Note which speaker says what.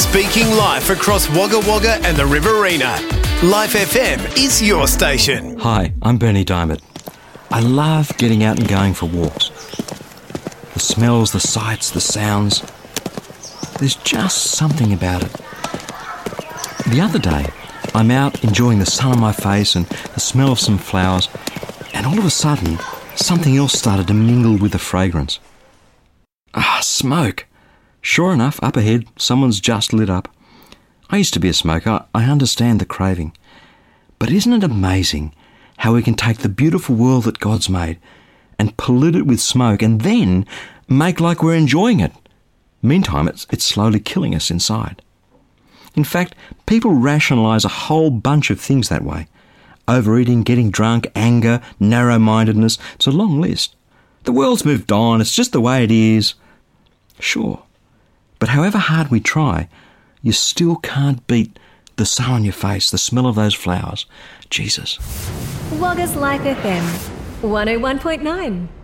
Speaker 1: Speaking life across Wagga Wagga and the Riverina. Life FM is your station.
Speaker 2: Hi, I'm Bernie Diamond. I love getting out and going for walks. The smells, the sights, the sounds. There's just something about it. The other day, I'm out enjoying the sun on my face and the smell of some flowers, and all of a sudden, something else started to mingle with the fragrance. Smoke. Sure enough, up ahead, someone's just lit up. I used to be a smoker. I understand the craving. But isn't it amazing how we can take the beautiful world that God's made and pollute it with smoke and then make like we're enjoying it? Meantime, it's slowly killing us inside. In fact, people rationalise a whole bunch of things that way. Overeating, getting drunk, anger, narrow-mindedness. It's a long list. The world's moved on. It's just the way it is. Sure. But however hard we try, you still can't beat the sun on your face, the smell of those flowers. Jesus.
Speaker 3: Wagga's Life FM 101.9.